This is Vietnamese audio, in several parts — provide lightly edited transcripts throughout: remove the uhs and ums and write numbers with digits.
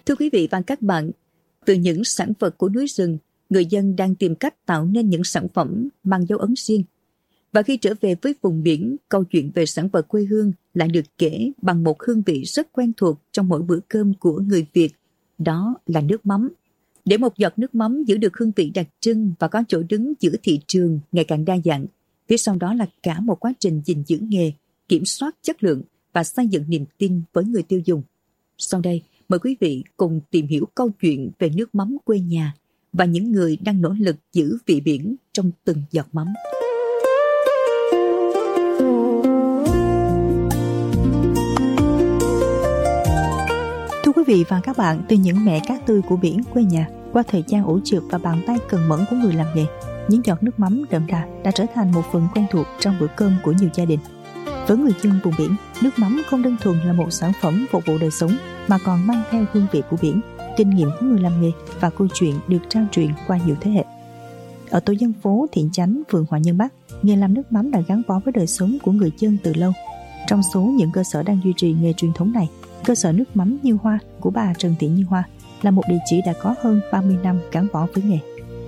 Thưa quý vị và các bạn, từ những sản vật của núi rừng, người dân đang tìm cách tạo nên những sản phẩm mang dấu ấn riêng. Và khi trở về với vùng biển, câu chuyện về sản vật quê hương lại được kể bằng một hương vị rất quen thuộc trong mỗi bữa cơm của người Việt, đó là nước mắm. Để một giọt nước mắm giữ được hương vị đặc trưng và có chỗ đứng giữa thị trường ngày càng đa dạng, phía sau đó là cả một quá trình gìn giữ nghề, kiểm soát chất lượng và xây dựng niềm tin với người tiêu dùng. Sau đây, mời quý vị cùng tìm hiểu câu chuyện về nước mắm quê nhà và những người đang nỗ lực giữ vị biển trong từng giọt mắm. Thưa quý vị và các bạn, từ những mẻ cá tươi của biển quê nhà, qua thời gian ủ chượp và bàn tay cần mẫn của người làm nghề, những giọt nước mắm đậm đà đã trở thành một phần quen thuộc trong bữa cơm của nhiều gia đình. Với người dân vùng biển, nước mắm không đơn thuần là một sản phẩm phục vụ đời sống mà còn mang theo hương vị của biển, kinh nghiệm của người làm nghề và câu chuyện được trao truyền qua nhiều thế hệ. Ở tổ dân phố Thiện Chánh, phường Hòa Nhân Bắc, nghề làm nước mắm đã gắn bó với đời sống của người dân từ lâu. Trong số những cơ sở đang duy trì nghề truyền thống này, cơ sở nước mắm Như Hoa của bà Trần Thị Như Hoa là một địa chỉ đã có hơn 30 năm gắn bó với nghề.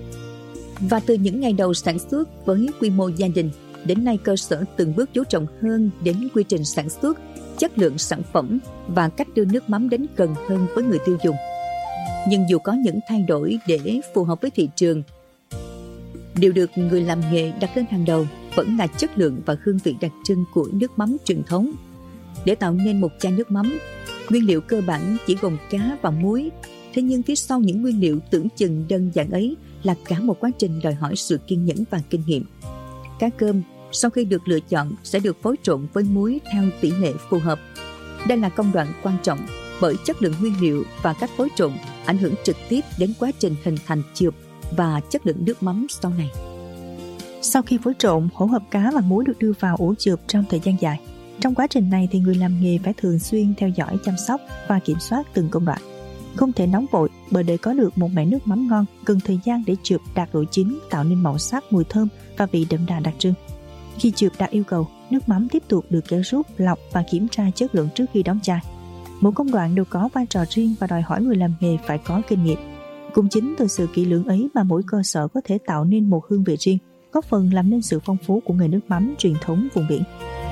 Và từ những ngày đầu sản xuất với quy mô gia đình, đến nay cơ sở từng bước chú trọng hơn đến quy trình sản xuất, chất lượng sản phẩm và cách đưa nước mắm đến gần hơn với người tiêu dùng. Nhưng dù có những thay đổi để phù hợp với thị trường, điều được người làm nghề đặt lên hàng đầu vẫn là chất lượng và hương vị đặc trưng của nước mắm truyền thống. Để tạo nên một chai nước mắm, nguyên liệu cơ bản chỉ gồm cá và muối. Thế nhưng phía sau những nguyên liệu tưởng chừng đơn giản ấy là cả một quá trình đòi hỏi sự kiên nhẫn và kinh nghiệm. Cá cơm sau khi được lựa chọn sẽ được phối trộn với muối theo tỷ lệ phù hợp. Đây là công đoạn quan trọng bởi chất lượng nguyên liệu và cách phối trộn ảnh hưởng trực tiếp đến quá trình hình thành chượp và chất lượng nước mắm sau này. Sau khi phối trộn, hỗn hợp cá và muối được đưa vào ủ chượp trong thời gian dài. Trong quá trình này thì người làm nghề phải thường xuyên theo dõi, chăm sóc và kiểm soát từng công đoạn. Không thể nóng vội, bởi để có được một mẻ nước mắm ngon cần thời gian để chượp đạt độ chín, tạo nên màu sắc, mùi thơm và vị đậm đà đặc trưng. Khi chượp đạt yêu cầu, nước mắm tiếp tục được kéo rút, lọc và kiểm tra chất lượng trước khi đóng chai. Mỗi công đoạn đều có vai trò riêng và đòi hỏi người làm nghề phải có kinh nghiệm. Cũng chính từ sự kỹ lưỡng ấy mà mỗi cơ sở có thể tạo nên một hương vị riêng, góp phần làm nên sự phong phú của nghề nước mắm truyền thống vùng biển.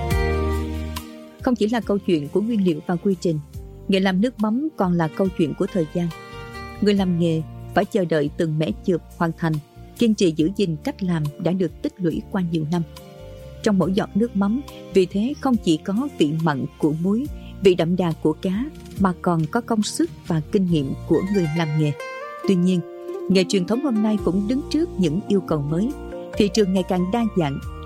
Không chỉ là câu chuyện của nguyên liệu và quy trình, nghề làm nước mắm còn là câu chuyện của thời gian. Người làm nghề phải chờ đợi từng mẻ chượp hoàn thành, kiên trì giữ gìn cách làm đã được tích lũy qua nhiều năm. Trong mỗi giọt nước mắm, vì thế không chỉ có vị mặn của muối, vị đậm đà của cá, mà còn có công sức và kinh nghiệm của người làm nghề. Tuy nhiên, nghề truyền thống hôm nay cũng đứng trước những yêu cầu mới. Thị trường ngày càng đa dạng,